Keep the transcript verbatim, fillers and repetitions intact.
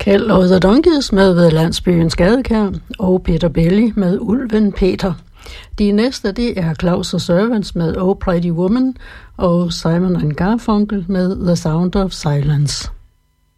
Kjeld og The Donkeys med Ved Landsbyens Gadekær og Peter Belli med Ulven Peter. De næste, det er Claus og Servants med Oh Pretty Woman og Simon and Garfunkel med The Sound of Silence.